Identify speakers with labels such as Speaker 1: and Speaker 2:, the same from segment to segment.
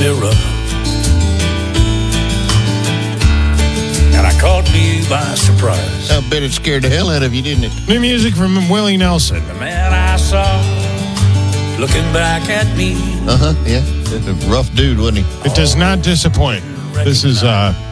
Speaker 1: mirror, and I caught me by surprise.
Speaker 2: I bet it scared the hell out of you, didn't it?
Speaker 3: New music from Willie Nelson.
Speaker 1: The man I saw looking back at me.
Speaker 2: Yeah. A rough dude, wasn't he?
Speaker 3: It does not disappoint. This is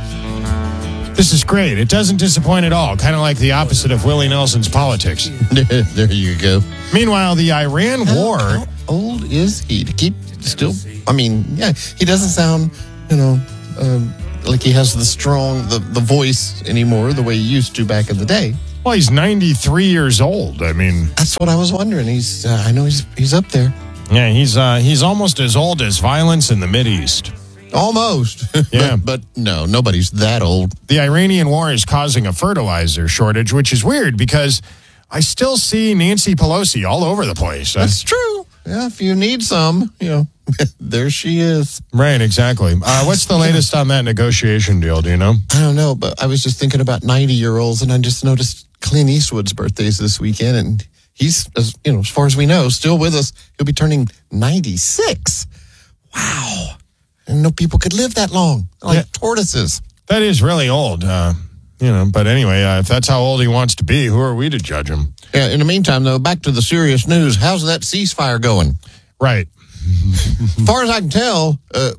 Speaker 3: great. It doesn't disappoint at all. Kind of like the opposite of Willie Nelson's politics.
Speaker 2: There you go.
Speaker 3: Meanwhile, the Iran war.
Speaker 2: How old is he to keep still? I mean, yeah, he doesn't sound, like he has the voice anymore the way he used to back in the day.
Speaker 3: Well, he's 93 years old. I mean,
Speaker 2: that's what I was wondering. I know he's up there.
Speaker 3: Yeah, he's almost as old as violence in the Mideast.
Speaker 2: Almost.
Speaker 3: Yeah.
Speaker 2: but no, nobody's that old.
Speaker 3: The Iranian war is causing a fertilizer shortage, which is weird because I still see Nancy Pelosi all over the place.
Speaker 2: That's true. Yeah, if you need some, there she is.
Speaker 3: Right, exactly. What's the latest on that negotiation deal? Do you know?
Speaker 2: I don't know, but I was just thinking about 90-year-olds, and I just noticed Clint Eastwood's birthday's this weekend, and he's, as far as we know, still with us. He'll be turning 96. Wow. I didn't know people could live that long, like tortoises.
Speaker 3: That is really old, But anyway, if that's how old he wants to be, who are we to judge him?
Speaker 2: Yeah. In the meantime, though, back to the serious news. How's that ceasefire going?
Speaker 3: Right.
Speaker 2: As far as I can tell,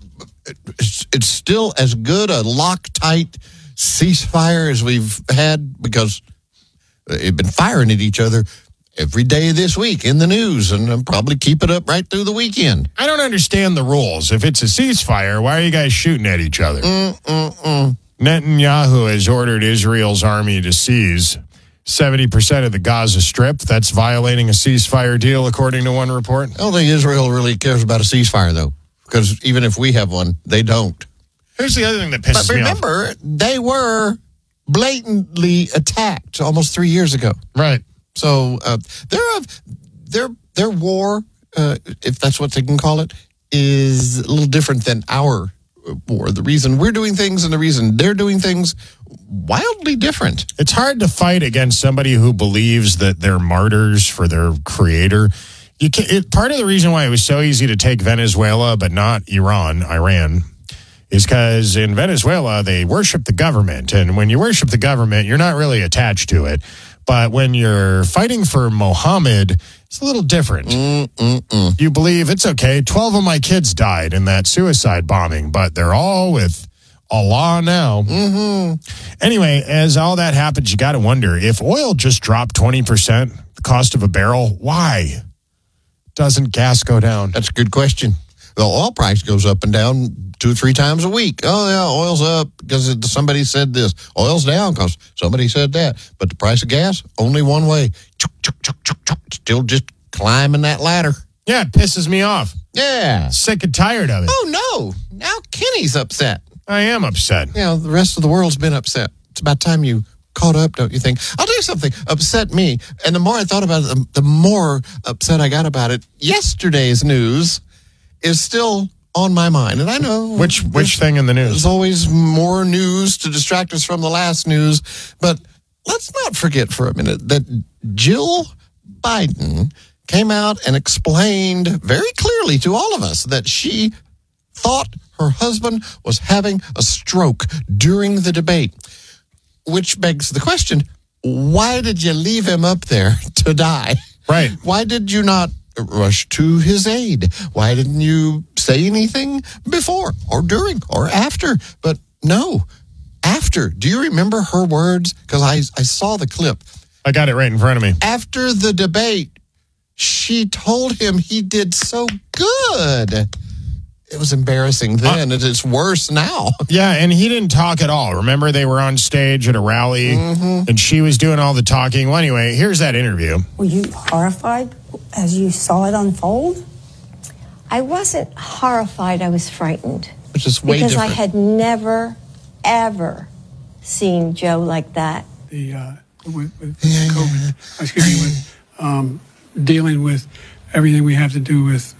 Speaker 2: it's still as good a Loctite ceasefire as we've had because they've been firing at each other every day this week in the news, and I'll probably keep it up right through the weekend.
Speaker 3: I don't understand the rules. If it's a ceasefire, why are you guys shooting at each other? Netanyahu has ordered Israel's army to seize 70% of the Gaza Strip. That's violating a ceasefire deal, according to one report.
Speaker 2: I don't think Israel really cares about a ceasefire, though, because even if we have one, they don't.
Speaker 3: Here's the other thing that pisses me off.
Speaker 2: But remember, they blatantly attacked almost 3 years ago.
Speaker 3: Right.
Speaker 2: So their war, if that's what they can call it, is a little different than our war. The reason we're doing things and the reason they're doing things, wildly different.
Speaker 3: It's hard to fight against somebody who believes that they're martyrs for their creator. Part of the reason why it was so easy to take Venezuela but not Iran, is because in Venezuela, they worship the government. And when you worship the government, you're not really attached to it. But when you're fighting for Mohammed, it's a little different. You believe it's okay. 12 of my kids died in that suicide bombing, but they're all with Allah now. Anyway, as all that happens, you got to wonder, if oil just dropped 20%, the cost of a barrel, why doesn't gas go down?
Speaker 2: That's a good question. The oil price goes up and down 2 or 3 times a week. Oh, yeah, oil's up because somebody said this. Oil's down because somebody said that. But the price of gas, only one way. Still just climbing that ladder.
Speaker 3: Yeah, it pisses me off.
Speaker 2: Yeah.
Speaker 3: Sick and tired of it.
Speaker 2: Oh, no. Now Kenny's upset.
Speaker 3: I am upset.
Speaker 2: The rest of the world's been upset. It's about time you caught up, don't you think? I'll tell you something. Upset me. And the more I thought about it, the more upset I got about it. Yesterday's news is still on my mind. And I know...
Speaker 3: Which thing in the news?
Speaker 2: There's always more news to distract us from the last news. But let's not forget for a minute that Jill Biden came out and explained very clearly to all of us that she thought her husband was having a stroke during the debate. Which begs the question, why did you leave him up there to die?
Speaker 3: Right.
Speaker 2: Why did you not rush to his aid? Why didn't you say anything before or during or after? But no, after. Do you remember her words? Because I saw the clip.
Speaker 3: I got it right in front of me.
Speaker 2: After the debate, she told him he did so good. It was embarrassing then, and it's worse now.
Speaker 3: Yeah, and he didn't talk at all. Remember, they were on stage at a rally, and she was doing all the talking. Well, anyway, here's that interview.
Speaker 4: Were you horrified as you saw it unfold?
Speaker 5: I wasn't horrified. I was frightened.
Speaker 2: Which is way
Speaker 5: because
Speaker 2: different.
Speaker 5: I had never, ever seen Joe like that.
Speaker 6: With COVID, with dealing with everything we have to do with,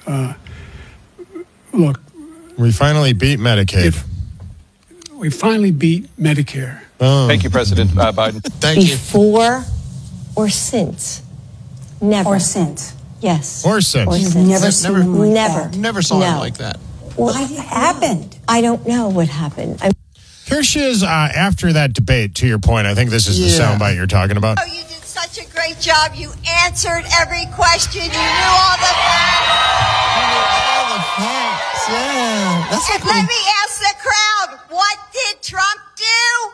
Speaker 6: look.
Speaker 3: We finally beat Medicaid.
Speaker 6: We finally beat Medicare.
Speaker 3: Oh.
Speaker 7: Thank you, President Biden.
Speaker 2: Thank you.
Speaker 5: Before or since? Never.
Speaker 4: Or since?
Speaker 5: Yes.
Speaker 3: Or since.
Speaker 5: Or
Speaker 4: You've
Speaker 5: since.
Speaker 4: never seen him like
Speaker 5: Never.
Speaker 4: that.
Speaker 2: Never saw him
Speaker 5: No.
Speaker 2: like that.
Speaker 4: What happened?
Speaker 5: I don't know what happened.
Speaker 3: Here she is after that debate, to your point. I think this is the soundbite you're talking about.
Speaker 7: Oh, you did such a great job. You answered every question. You knew all the facts.
Speaker 2: Yeah. That's
Speaker 7: And let me ask the crowd, what did Trump do?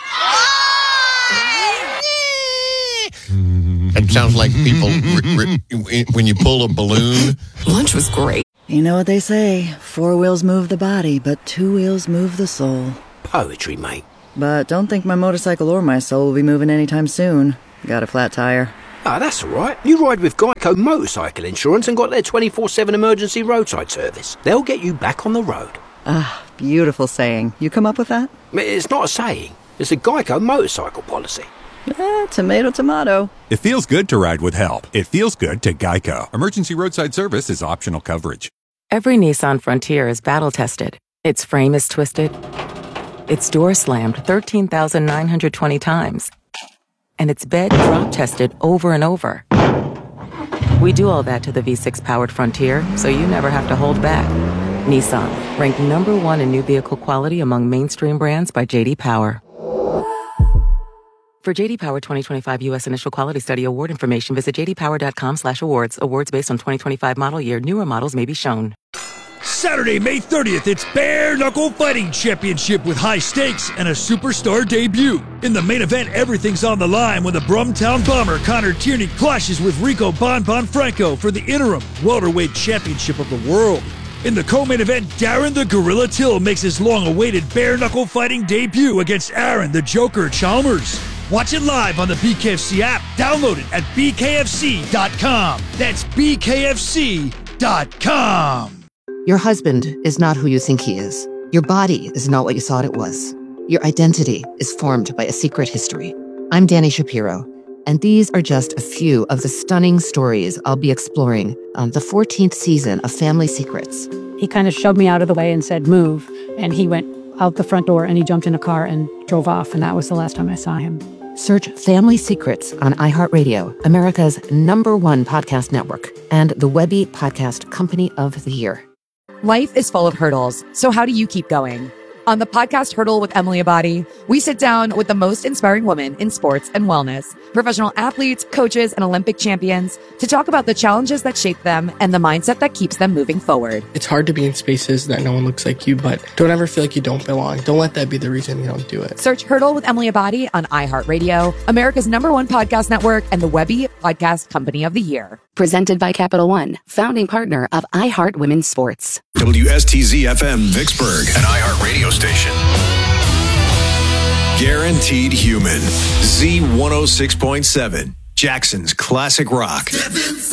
Speaker 2: It sounds like people when you pull a balloon.
Speaker 8: Lunch was great.
Speaker 9: You know what they say, 4 wheels move the body, but 2 wheels move the soul.
Speaker 10: Poetry, mate.
Speaker 9: But don't think my motorcycle or my soul will be moving anytime soon. Got a flat tire.
Speaker 10: Ah, that's all right. You ride with Geico Motorcycle Insurance and got their 24/7 emergency roadside service. They'll get you back on the road.
Speaker 9: Ah, beautiful saying. You come up with that?
Speaker 10: It's not a saying. It's a Geico motorcycle policy.
Speaker 9: Tomato, tomato.
Speaker 11: It feels good to ride with help. It feels good to Geico. Emergency roadside service is optional coverage.
Speaker 8: Every Nissan Frontier is battle-tested. Its frame is twisted. Its door slammed 13,920 times. And its bed drop-tested over and over. We do all that to the V6-powered Frontier, so you never have to hold back. Nissan, ranked #1 in new vehicle quality among mainstream brands by J.D. Power. For J.D. Power 2025 U.S. Initial Quality Study award information, visit jdpower.com/awards. Awards based on 2025 model year. Newer models may be shown.
Speaker 1: Saturday, May 30th, it's Bare Knuckle Fighting Championship with high stakes and a superstar debut. In the main event, everything's on the line when the Brumtown Bomber Connor Tierney clashes with Rico Bon Franco for the interim welterweight championship of the world. In the co-main event, Darren the Gorilla Till makes his long-awaited bare knuckle fighting debut against Aaron the Joker Chalmers. Watch it live on the BKFC app. Download it at bkfc.com. That's bkfc.com.
Speaker 12: Your husband is not who you think he is. Your body is not what you thought it was. Your identity is formed by a secret history. I'm Danny Shapiro, and these are just a few of the stunning stories I'll be exploring on the 14th season of Family Secrets.
Speaker 13: He kind of shoved me out of the way and said, move. And he went out the front door and he jumped in a car and drove off. And that was the last time I saw him.
Speaker 12: Search Family Secrets on iHeartRadio, America's #1 podcast network, and the Webby Podcast Company of the Year.
Speaker 14: Life is full of hurdles, so how do you keep going? On the podcast Hurdle with Emily Abadi, we sit down with the most inspiring women in sports and wellness, professional athletes, coaches, and Olympic champions to talk about the challenges that shape them and the mindset that keeps them moving forward.
Speaker 15: It's hard to be in spaces that no one looks like you, but don't ever feel like you don't belong. Don't let that be the reason you don't do it.
Speaker 14: Search Hurdle with Emily Abadi on iHeartRadio, America's #1 podcast network, and the Webby Podcast Company of the Year.
Speaker 16: Presented by Capital One, founding partner of iHeart Women's Sports.
Speaker 17: WSTZ-FM Vicksburg, an iHeart radio station. Guaranteed Human. Z106.7, Jackson's classic rock.